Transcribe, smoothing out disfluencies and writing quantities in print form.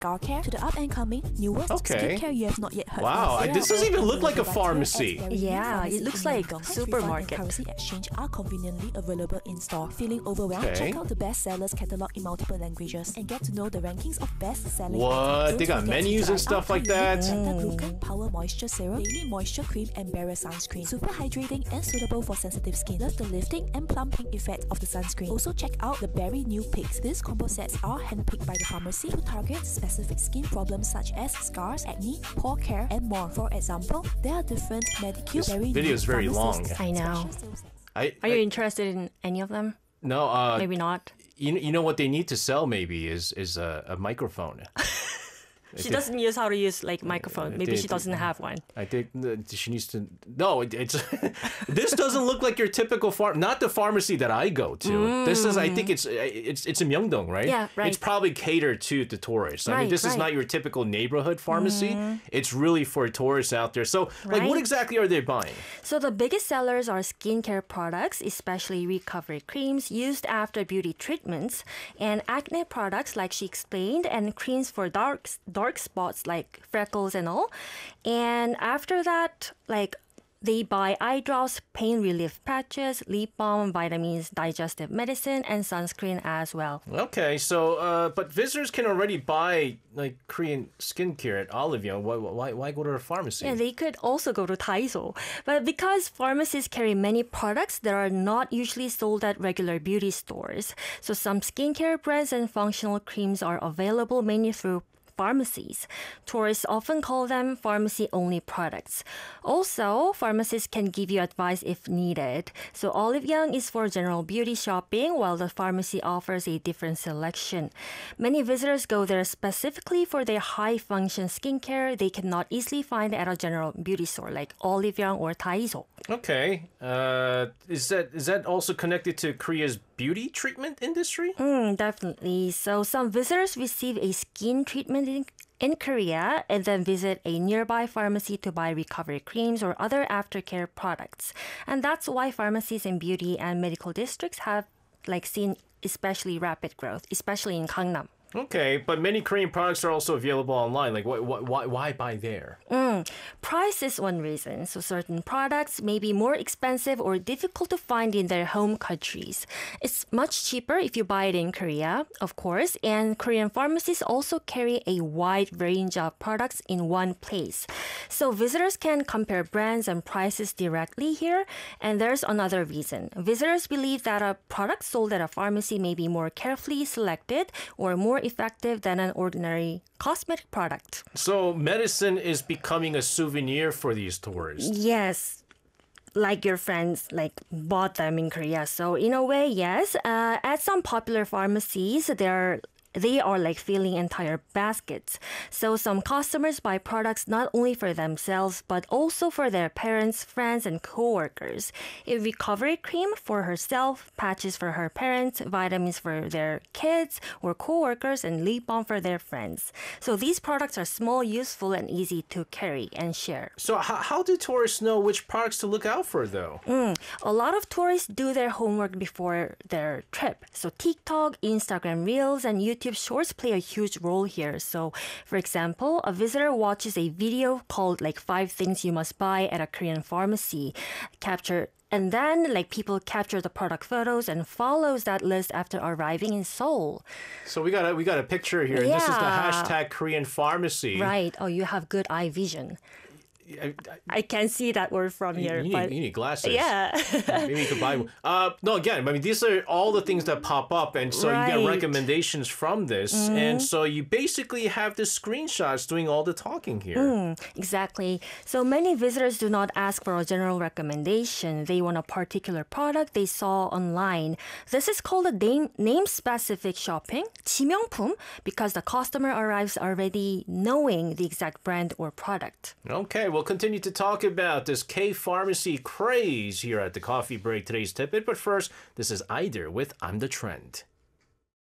scar care to the up-and-coming newest skincare you have not yet heard Wow, of. this doesn't even look like a pharmacy. Yeah, it looks like a supermarket. And currency exchange are conveniently available in store. Feeling overwhelmed? Check out the bestsellers catalog in multiple languages and get to know the rankings of best-selling What? They got menus and stuff like that? Glucan Power Moisture Serum, Daily Moisture Cream and Barrier Sunscreen. Super hydrating and suitable for sensitive skin. Love the lifting and plumping effect of the sunscreen. Also check out the Berry New Picks. These combo sets are handpicked by the pharmacy to target specific skin problems such as scars, acne, pore care, and more. For example, there are different Medicube. This video is very long. I know. Are you interested in any of them? No. Maybe not. You know what they need to sell maybe is a microphone. She doesn't use how to use like microphone. Maybe she doesn't have one. I think she needs to. No, it's this doesn't look like your typical not the pharmacy that I go to. This is, I think it's in Myeongdong, right? Yeah, right. It's probably catered to the tourists. I mean, this is not your typical neighborhood pharmacy. It's really for tourists out there. So, like, what exactly are they buying? So the biggest sellers are skincare products, especially recovery creams used after beauty treatments, and acne products, like she explained, and creams for dark spots like freckles and all. And after that, like, they buy eye drops, pain relief patches, lip balm, vitamins, digestive medicine, and sunscreen as well. Okay, so but visitors can already buy like Korean skincare at Olive Young. Why go to a pharmacy? Yeah, they could also go to Daiso. But because pharmacies carry many products that are not usually sold at regular beauty stores, so some skincare brands and functional creams are available mainly through pharmacies. Tourists often call them pharmacy-only products. Also, pharmacists can give you advice if needed. So Olive Young is for general beauty shopping, while the pharmacy offers a different selection. Many visitors go there specifically for their high-function skincare they cannot easily find at a general beauty store like Olive Young or Daiso. Okay. Is that also connected to Korea's beauty treatment industry? Definitely. So some visitors receive a skin treatment in Korea and then visit a nearby pharmacy to buy recovery creams or other aftercare products. And that's why pharmacies in beauty and medical districts have seen especially rapid growth, especially in Gangnam. Okay, but many Korean products are also available online. Like, why buy there? Price is one reason. So certain products may be more expensive or difficult to find in their home countries. It's much cheaper if you buy it in Korea, of course, and Korean pharmacies also carry a wide range of products in one place. So visitors can compare brands and prices directly here. And there's another reason. Visitors believe that a product sold at a pharmacy may be more carefully selected or more effective than an ordinary cosmetic product. So medicine is becoming a souvenir for these tourists. Yes. Like your friends bought them in Korea. So in a way, yes. At some popular pharmacies, they are filling entire baskets. So some customers buy products not only for themselves, but also for their parents, friends, and coworkers. A recovery cream for herself, patches for her parents, vitamins for their kids or coworkers, and lip balm for their friends. So these products are small, useful, and easy to carry and share. So how do tourists know which products to look out for, though? A lot of tourists do their homework before their trip. So TikTok, Instagram Reels, and YouTube Shorts play a huge role here. So, for example, a visitor watches a video called 5 Things You Must Buy at a Korean Pharmacy, and then people capture the product photos and follows that list after arriving in Seoul. So we got a picture here. Yeah. And this is the hashtag Korean Pharmacy. Right. Oh, you have good eye vision. I can't see that word from here. You need glasses. Yeah. Maybe you could buy one. No, again, I mean, these are all the things that pop up. And so you get recommendations from this. And so you basically have the screenshots doing all the talking here. Exactly. So many visitors do not ask for a general recommendation. They want a particular product they saw online. This is called a name-specific shopping, 지명품, because the customer arrives already knowing the exact brand or product. Okay, we'll continue to talk about this K-pharmacy craze here at the Coffee Break. Today's tidbit. But first, this is Eider with I'm the Trend.